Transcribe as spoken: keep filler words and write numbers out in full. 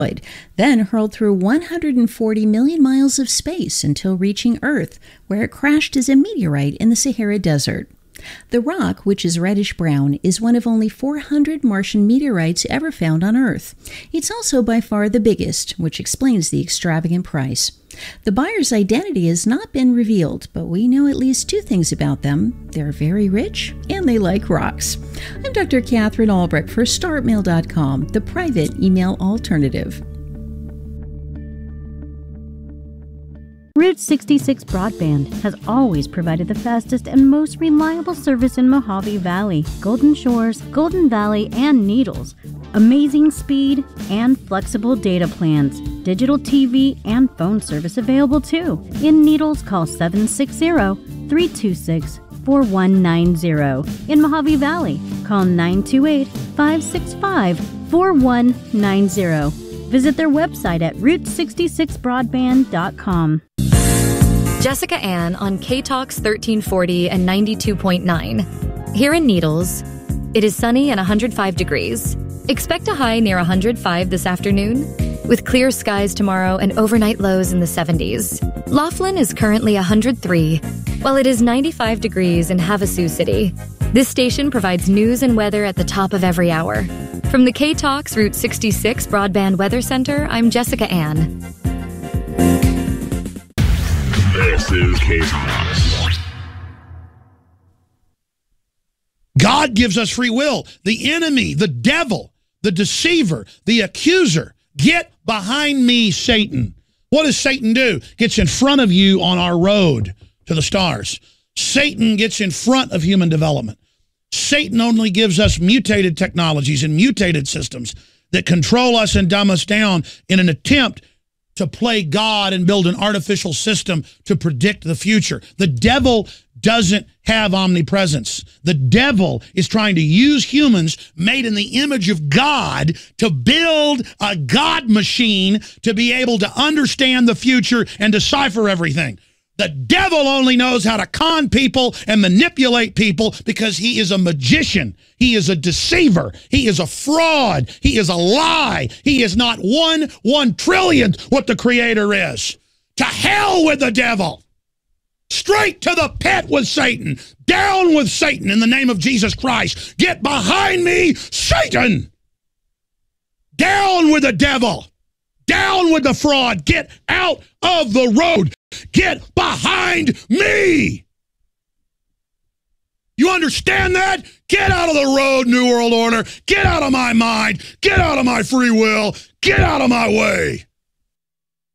then hurled through one hundred forty million miles of space until reaching Earth, where it crashed as a meteorite in the Sahara Desert. The rock, which is reddish-brown, is one of only four hundred Martian meteorites ever found on Earth. It's also by far the biggest, which explains the extravagant price. The buyer's identity has not been revealed, but we know at least two things about them. They're very rich, and they like rocks. I'm Doctor Catherine Albrecht for Start Mail dot com, the private email alternative. Route sixty-six Broadband has always provided the fastest and most reliable service in Mojave Valley, Golden Shores, Golden Valley, and Needles. Amazing speed and flexible data plans. Digital T V and phone service available too. In Needles, call seven six zero, three two six, four one nine zero. In Mojave Valley, call nine two eight, five six five, four one nine zero. Visit their website at route sixty-six broadband dot com. Jessica Ann on K-Talks thirteen forty and ninety-two point nine. Here in Needles, it is sunny and one hundred five degrees. Expect a high near one hundred five this afternoon, with clear skies tomorrow and overnight lows in the seventies. Laughlin is currently one hundred three, while it is ninety-five degrees in Havasu City. This station provides news and weather at the top of every hour. From the K-Talks Route sixty-six Broadband Weather Center, I'm Jessica Ann. This is K-Talks. God gives us free will. The enemy, the devil, the deceiver, the accuser. Get behind me, Satan. What does Satan do? Gets in front of you on our road to the stars. Satan gets in front of human development. Satan only gives us mutated technologies and mutated systems that control us and dumb us down in an attempt to play God and build an artificial system to predict the future. The devil doesn't have omnipresence. The devil is trying to use humans made in the image of God to build a God machine to be able to understand the future and decipher everything. The devil only knows how to con people and manipulate people because he is a magician. He is a deceiver. He is a fraud. He is a lie. He is not one one trillionth what the Creator is. To hell with the devil. Straight to the pit with Satan. Down with Satan in the name of Jesus Christ. Get behind me, Satan. Down with the devil. Down with the fraud. Get out of the road. Get behind me. You understand that? Get out of the road, New World Order. Get out of my mind. Get out of my free will. Get out of my way.